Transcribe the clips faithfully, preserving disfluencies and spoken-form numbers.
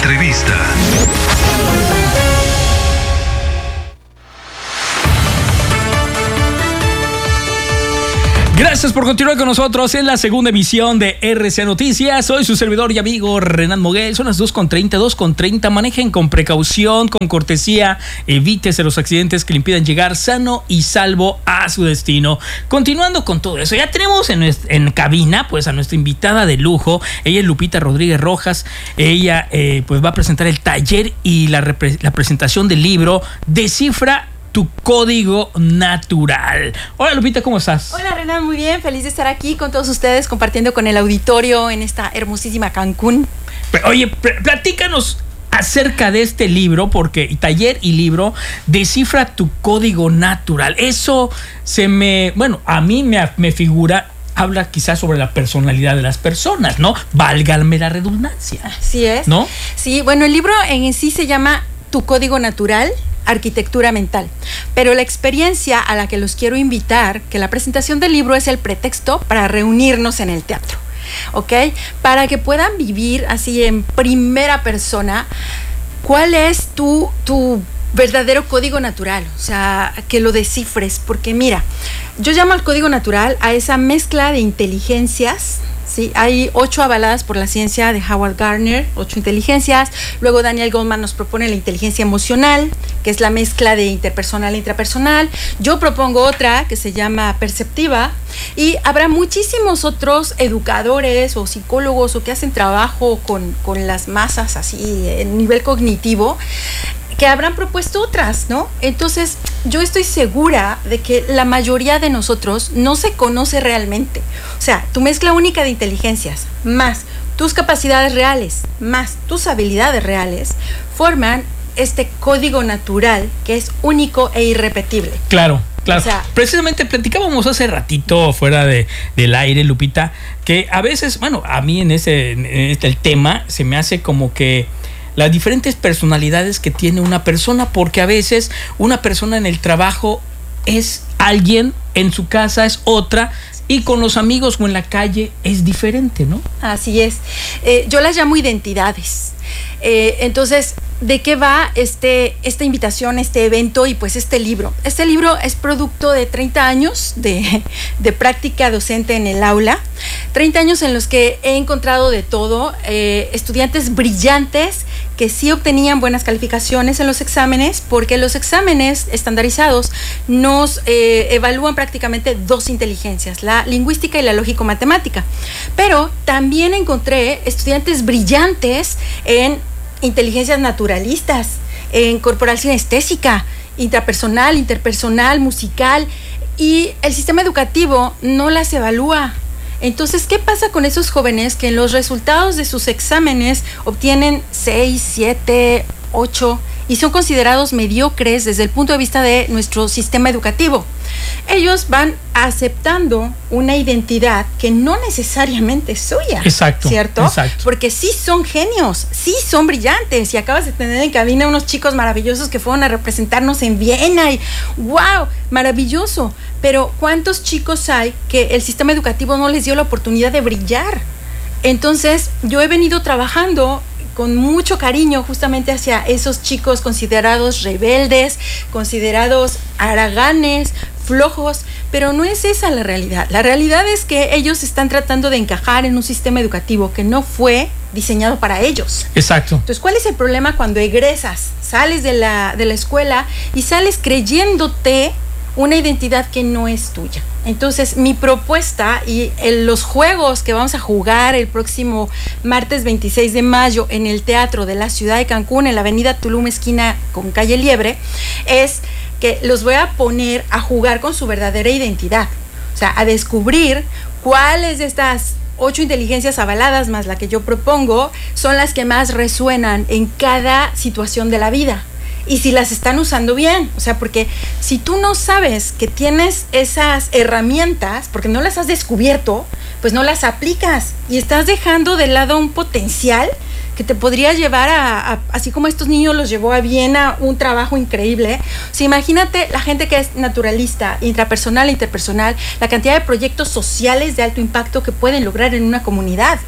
Entrevista. Gracias por continuar con nosotros en la segunda emisión de R C Noticias. Soy su servidor y amigo Renan Moguel. Son las dos con treinta, dos con treinta. Manejen con precaución, con cortesía. Evítese los accidentes que le impidan llegar sano y salvo a su destino. Continuando con todo eso, ya tenemos en, en cabina pues a nuestra invitada de lujo. Ella es Lupita Rodríguez Rojas. Ella eh, pues va a presentar el taller y la, repre- la presentación del libro Descifra tu código natural. Hola Lupita, ¿cómo estás? Hola Renan, muy bien, feliz de estar aquí con todos ustedes compartiendo con el auditorio en esta hermosísima Cancún. Oye, platícanos acerca de este libro, porque taller y libro, Descifra tu código natural. Eso se me, bueno, a mí me, me figura, habla quizás sobre la personalidad de las personas, ¿no? Válgame la redundancia. Así es. ¿No? Sí, bueno, el libro en sí se llama Tu código natural, arquitectura mental, pero la experiencia a la que los quiero invitar, que la presentación del libro es el pretexto para reunirnos en el teatro, ¿ok? Para que puedan vivir así en primera persona cuál es tu, tu verdadero código natural, o sea, que lo descifres, porque mira, yo llamo al código natural a esa mezcla de inteligencias. Sí, hay ocho avaladas por la ciencia de Howard Gardner, ocho inteligencias. Luego Daniel Goleman nos propone la inteligencia emocional, que es la mezcla de interpersonal e intrapersonal. Yo propongo otra que se llama perceptiva. Y habrá muchísimos otros educadores o psicólogos o que hacen trabajo con, con las masas así en nivel cognitivo, que habrán propuesto otras, ¿no? Entonces, yo estoy segura de que la mayoría de nosotros no se conoce realmente. O sea, tu mezcla única de inteligencias, más tus capacidades reales, más tus habilidades reales, forman este código natural que es único e irrepetible. Claro. Claro, o sea, precisamente platicábamos hace ratito fuera de, del aire, Lupita, que a veces, bueno, a mí en ese, en este el tema se me hace como que las diferentes personalidades que tiene una persona, porque a veces una persona en el trabajo es alguien, en su casa es otra, y con los amigos o en la calle es diferente, ¿no? Así es. Eh, yo las llamo identidades. Eh, entonces, ¿de qué va este, esta invitación, este evento y pues este libro? Este libro es producto de treinta años de, de práctica docente en el aula, treinta años en los que he encontrado de todo, eh, estudiantes brillantes que sí obtenían buenas calificaciones en los exámenes, porque los exámenes estandarizados nos eh, evalúan prácticamente dos inteligencias, la lingüística y la lógico-matemática. Pero también encontré estudiantes brillantes en inteligencias naturalistas, en corporal sinestésica, intrapersonal, interpersonal, musical, y el sistema educativo no las evalúa. Entonces, ¿qué pasa con esos jóvenes que en los resultados de sus exámenes obtienen seis, siete, ocho y son considerados mediocres desde el punto de vista de nuestro sistema educativo? Ellos van aceptando una identidad que no necesariamente es suya. Exacto. ¿Cierto? Exacto. Porque sí son genios, sí son brillantes. Y acabas de tener en cabina unos chicos maravillosos que fueron a representarnos en Viena y ¡wow! Maravilloso. Pero ¿cuántos chicos hay que el sistema educativo no les dio la oportunidad de brillar? Entonces, yo he venido trabajando con mucho cariño justamente hacia esos chicos considerados rebeldes, considerados haraganes, flojos, pero no es esa la realidad. La realidad es que ellos están tratando de encajar en un sistema educativo que no fue diseñado para ellos. Exacto. Entonces, ¿cuál es el problema cuando egresas, sales de la, de la escuela y sales creyéndote una identidad que no es tuya? Entonces, mi propuesta y el, los juegos que vamos a jugar el próximo martes veintiséis de mayo en el Teatro de la Ciudad de Cancún, en la avenida Tulum, esquina con calle Liebre, es que los voy a poner a jugar con su verdadera identidad. O sea, a descubrir cuáles de estas ocho inteligencias avaladas más la que yo propongo son las que más resuenan en cada situación de la vida. Y si las están usando bien, o sea, porque si tú no sabes que tienes esas herramientas, porque no las has descubierto, pues no las aplicas y estás dejando de lado un potencial que te podría llevar a, a así como estos niños los llevó a Viena, un trabajo increíble. O sea, imagínate la gente que es naturalista, intrapersonal e interpersonal, la cantidad de proyectos sociales de alto impacto que pueden lograr en una comunidad.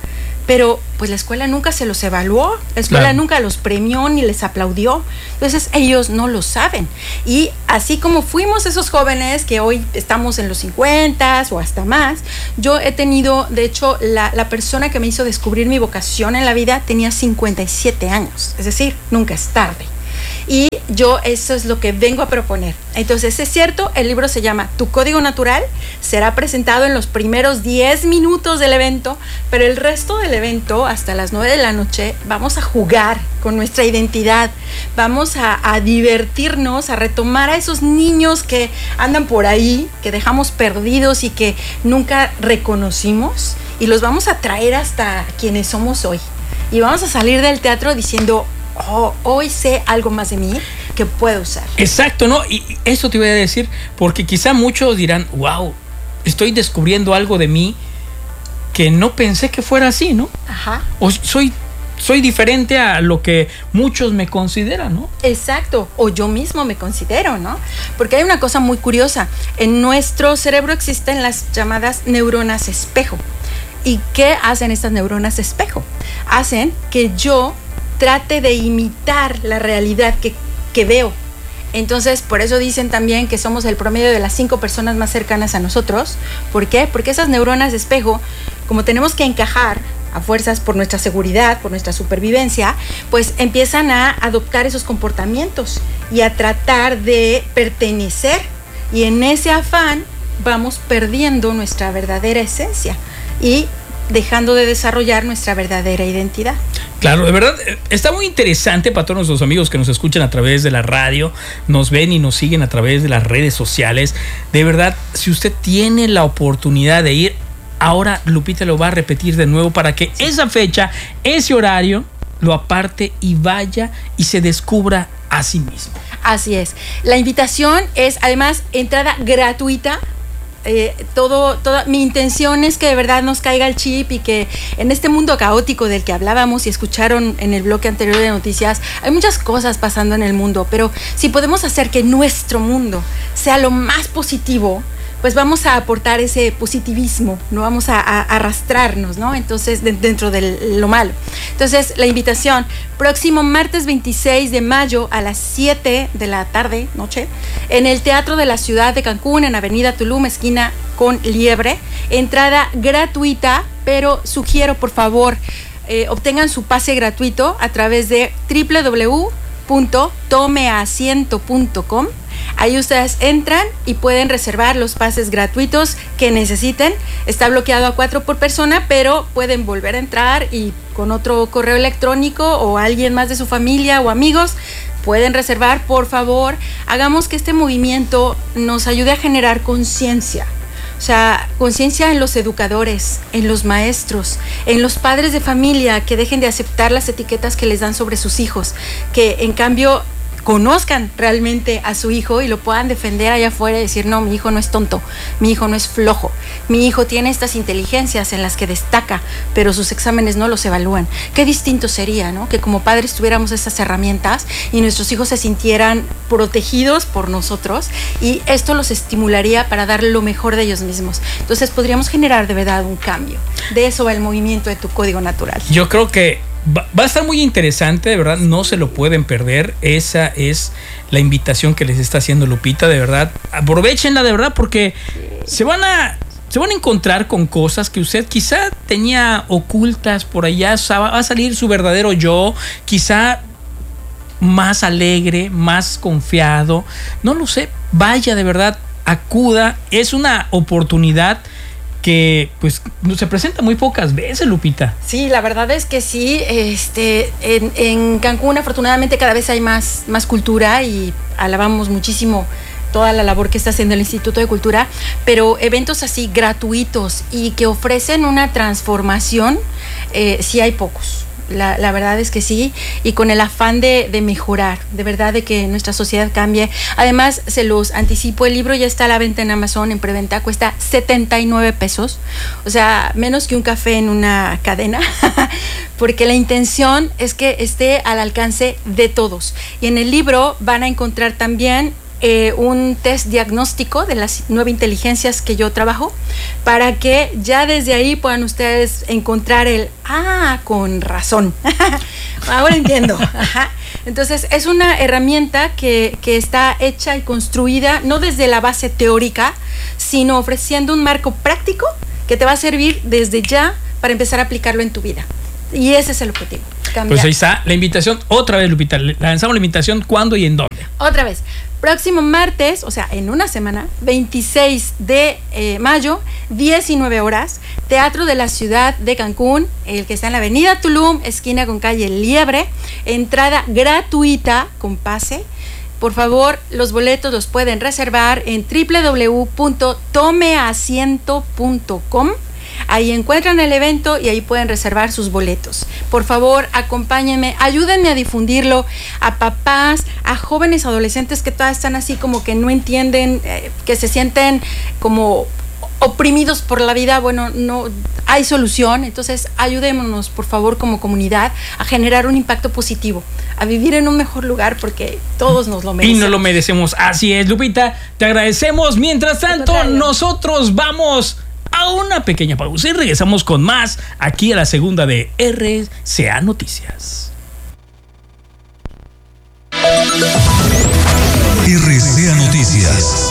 pero pues la escuela nunca se los evaluó, la escuela claro. nunca los premió ni les aplaudió, entonces ellos no lo saben. Y así como fuimos esos jóvenes que hoy estamos en los cincuenta o hasta más, yo he tenido, de hecho, la, la persona que me hizo descubrir mi vocación en la vida tenía cincuenta y siete años, es decir, nunca es tarde. Y yo eso es lo que vengo a proponer. Entonces es cierto, el libro se llama Tu Código Natural, será presentado en los primeros diez minutos del evento, pero el resto del evento, hasta las nueve de la noche, vamos a jugar con nuestra identidad, vamos a, a divertirnos, a retomar a esos niños que andan por ahí, que dejamos perdidos y que nunca reconocimos, y los vamos a traer hasta quienes somos hoy. Y vamos a salir del teatro diciendo, oh, hoy sé algo más de mí que puedo usar. Exacto, ¿no? Y eso te iba a decir, porque quizá muchos dirán, wow, estoy descubriendo algo de mí que no pensé que fuera así, ¿no? Ajá. O soy, soy diferente a lo que muchos me consideran, ¿no? Exacto, o yo mismo me considero, ¿no? Porque hay una cosa muy curiosa, en nuestro cerebro existen las llamadas neuronas espejo. ¿Y qué hacen estas neuronas espejo? Hacen que yo trate de imitar la realidad que, que veo. Entonces, por eso dicen también que somos el promedio de las cinco personas más cercanas a nosotros. ¿Por qué? Porque esas neuronas de espejo, como tenemos que encajar a fuerzas por nuestra seguridad, por nuestra supervivencia, pues empiezan a adoptar esos comportamientos y a tratar de pertenecer. Y en ese afán vamos perdiendo nuestra verdadera esencia y dejando de desarrollar nuestra verdadera identidad. Claro, de verdad, está muy interesante para todos nuestros amigos que nos escuchan a través de la radio, nos ven y nos siguen a través de las redes sociales. De verdad, si usted tiene la oportunidad de ir, ahora Lupita lo va a repetir de nuevo para que esa fecha, ese horario, lo aparte y vaya y se descubra a sí mismo. Así es. La invitación es además entrada gratuita. Eh, todo, toda mi intención es que de verdad nos caiga el chip y que en este mundo caótico del que hablábamos y escucharon en el bloque anterior de noticias, hay muchas cosas pasando en el mundo, pero si podemos hacer que nuestro mundo sea lo más positivo, pues vamos a aportar ese positivismo, no vamos a, a, a arrastrarnos, ¿no? Entonces, de, dentro de lo malo. Entonces, la invitación, próximo martes veintiséis de mayo a las siete de la tarde, noche, en el Teatro de la Ciudad de Cancún, en Avenida Tulum, esquina con Liebre, entrada gratuita, pero sugiero, por favor, eh, obtengan su pase gratuito a través de doble u doble u doble u punto tome asiento punto com. Ahí ustedes entran y pueden reservar los pases gratuitos que necesiten. Está bloqueado a cuatro por persona, pero pueden volver a entrar y con otro correo electrónico o alguien más de su familia o amigos pueden reservar. Por favor, hagamos que este movimiento nos ayude a generar conciencia. O sea, conciencia en los educadores, en los maestros, en los padres de familia, que dejen de aceptar las etiquetas que les dan sobre sus hijos, que en cambio conozcan realmente a su hijo y lo puedan defender allá afuera y decir, no, mi hijo no es tonto, mi hijo no es flojo, mi hijo tiene estas inteligencias en las que destaca, pero sus exámenes no los evalúan. Qué distinto sería, ¿no? Que como padres tuviéramos esas herramientas y nuestros hijos se sintieran protegidos por nosotros, y esto los estimularía para dar lo mejor de ellos mismos. Entonces podríamos generar de verdad un cambio. De eso va el movimiento de Tu Código Natural. Yo creo que Va, va a estar muy interesante, de verdad, no se lo pueden perder. Esa es la invitación que les está haciendo Lupita, de verdad. Aprovechenla, de verdad, porque se van a, se van a encontrar con cosas que usted quizá tenía ocultas por allá. O sea, va a salir su verdadero yo, quizá más alegre, más confiado. No lo sé, vaya, de verdad, acuda. Es una oportunidad que pues se presenta muy pocas veces, Lupita. Sí, la verdad es que sí. Este, en, en Cancún afortunadamente cada vez hay más, más cultura y alabamos muchísimo toda la labor que está haciendo el Instituto de Cultura, pero eventos así gratuitos y que ofrecen una transformación, eh, sí hay pocos. La, la verdad es que sí, y con el afán de, de mejorar, de verdad, de que nuestra sociedad cambie. Además, se los anticipo, el libro ya está a la venta en Amazon, en preventa, cuesta setenta y nueve pesos, o sea, menos que un café en una cadena, porque la intención es que esté al alcance de todos. Y en el libro van a encontrar también eh, un test diagnóstico de las nueve inteligencias que yo trabajo, para que ya desde ahí puedan ustedes encontrar el, ah, con razón, ahora entiendo. Ajá. Entonces es una herramienta que, que está hecha y construida no desde la base teórica, sino ofreciendo un marco práctico que te va a servir desde ya para empezar a aplicarlo en tu vida. Y ese es el objetivo. Cambiar. Pues ahí está la invitación. Otra vez, Lupita, lanzamos la invitación. ¿Cuándo y en dónde? Otra vez. Próximo martes, o sea, en una semana, veintiséis de mayo, diecinueve horas, Teatro de la Ciudad de Cancún, el que está en la avenida Tulum, esquina con calle Liebre, entrada gratuita con pase. Por favor, los boletos los pueden reservar en doble u doble u doble u punto tome asiento punto com. Ahí encuentran el evento y ahí pueden reservar sus boletos. Por favor, acompáñenme, ayúdenme a difundirlo a papás, a jóvenes adolescentes que todavía están así como que no entienden, eh, que se sienten como oprimidos por la vida. Bueno, no hay solución. Entonces, ayudémonos, por favor, como comunidad, a generar un impacto positivo, a vivir en un mejor lugar, porque todos nos lo merecemos. Y nos lo merecemos. Así es, Lupita, te agradecemos. Mientras tanto, nosotros vamos a una pequeña pausa y regresamos con más aquí a la segunda de R C A Noticias. R C A Noticias.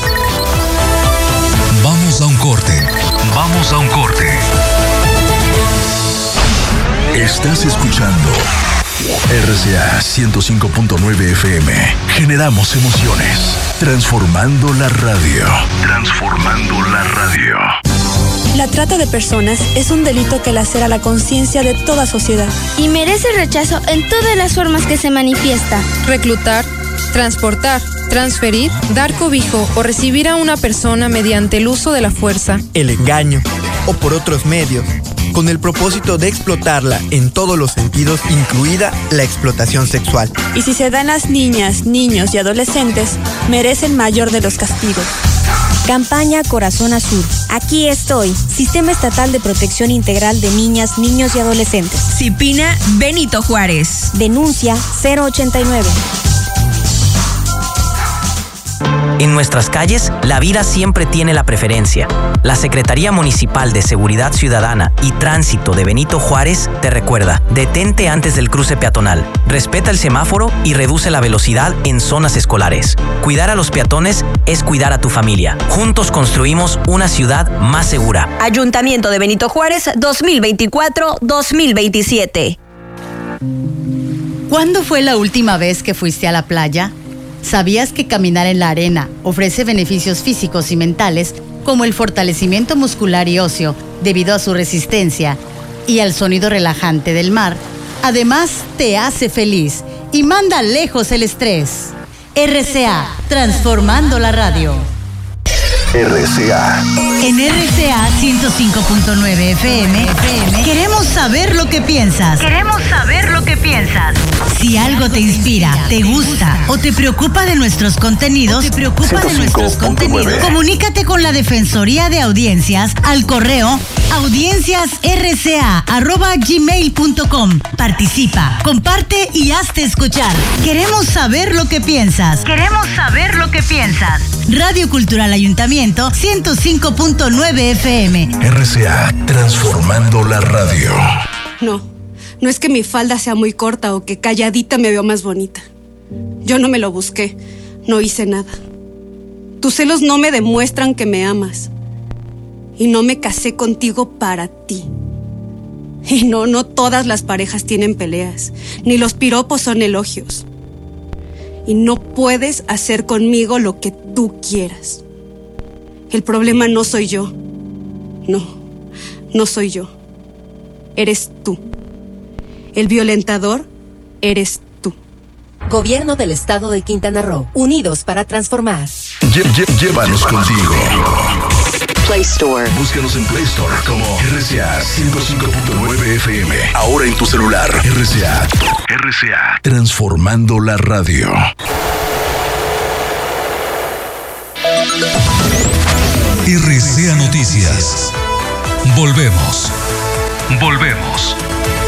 Vamos a un corte. Vamos a un corte. Estás escuchando R C A ciento cinco punto nueve F M. Generamos emociones. Transformando la radio. Transformando la radio. La trata de personas es un delito que lacera la conciencia de toda sociedad y merece rechazo en todas las formas que se manifiesta. Reclutar, transportar, transferir, dar cobijo o recibir a una persona mediante el uso de la fuerza, el engaño o por otros medios, con el propósito de explotarla en todos los sentidos, incluida la explotación sexual. Y si se da en las niñas, niños y adolescentes, merece el mayor de los castigos. Campaña Corazón Azul. Aquí estoy. Sistema Estatal de Protección Integral de Niñas, Niños y Adolescentes. CIPINA Benito Juárez. Denuncia cero ochenta y nueve. En nuestras calles, la vida siempre tiene la preferencia. La Secretaría Municipal de Seguridad Ciudadana y Tránsito de Benito Juárez te recuerda: detente antes del cruce peatonal, respeta el semáforo y reduce la velocidad en zonas escolares. Cuidar a los peatones es cuidar a tu familia. Juntos construimos una ciudad más segura. Ayuntamiento de Benito Juárez dos mil veinticuatro dos mil veintisiete. ¿Cuándo fue la última vez que fuiste a la playa? ¿Sabías que caminar en la arena ofrece beneficios físicos y mentales como el fortalecimiento muscular y óseo debido a su resistencia y al sonido relajante del mar? Además, te hace feliz y manda lejos el estrés. R C A, transformando la radio. R C A. En R C A ciento cinco punto nueve F M, queremos saber lo que piensas. Queremos saber lo que piensas. Si algo te inspira, te gusta o te preocupa de nuestros contenidos, te preocupa de nuestros contenidos, comunícate con la Defensoría de Audiencias al correo audiencias r c a arroba gmail punto com. Participa, comparte y hazte escuchar. Queremos saber lo que piensas. Queremos saber lo que piensas. Radio Cultural Ayuntamiento ciento cinco punto nueve F M. R C A, transformando la radio. No, no es que mi falda sea muy corta o que calladita me veo más bonita. Yo no me lo busqué, no hice nada. Tus celos no me demuestran que me amas. Y no me casé contigo para ti. Y no, no todas las parejas tienen peleas, ni los piropos son elogios. Y no puedes hacer conmigo lo que tú quieras. El problema no soy yo. No, no soy yo. Eres tú. El violentador eres tú. Gobierno del Estado de Quintana Roo. Unidos para transformar. Lle- lle- llévanos contigo. Play Store. Búscanos en Play Store como R C A ciento cinco punto nueve F M. Ahora en tu celular. R C A. R C A. Transformando la radio. R C A Noticias. Volvemos. Volvemos.